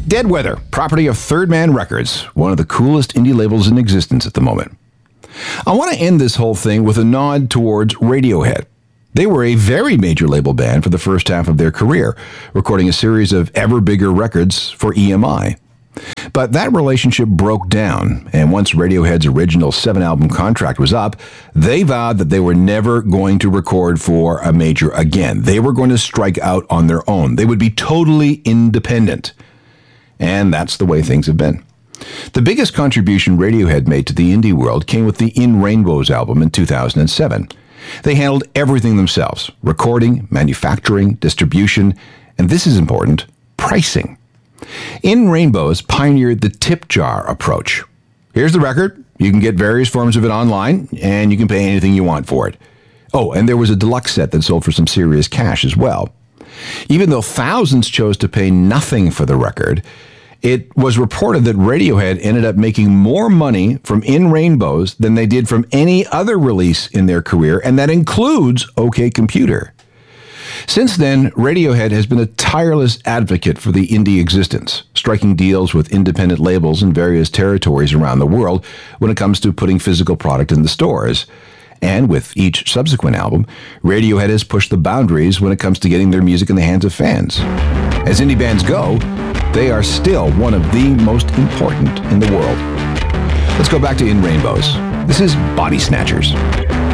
Dead Weather, property of Third Man Records, one of the coolest indie labels in existence at the moment. I want to end this whole thing with a nod towards Radiohead. They were a very major label band for the first half of their career, recording a series of ever bigger records for EMI. But that relationship broke down, and once Radiohead's original 7-album contract was up, they vowed that they were never going to record for a major again. They were going to strike out on their own. They would be totally independent. And that's the way things have been. The biggest contribution Radiohead made to the indie world came with the In Rainbows album in 2007. They handled everything themselves: recording, manufacturing, distribution, and this is important, pricing. In Rainbows pioneered the tip jar approach. Here's the record. You can get various forms of it online, and you can pay anything you want for it. Oh, and there was a deluxe set that sold for some serious cash as well. Even though thousands chose to pay nothing for the record, it was reported that Radiohead ended up making more money from In Rainbows than they did from any other release in their career, and that includes OK Computer. Since then, Radiohead has been a tireless advocate for the indie existence, striking deals with independent labels in various territories around the world when it comes to putting physical product in the stores. And with each subsequent album, Radiohead has pushed the boundaries when it comes to getting their music in the hands of fans. As indie bands go, they are still one of the most important in the world. Let's go back to In Rainbows. This is Body Snatchers.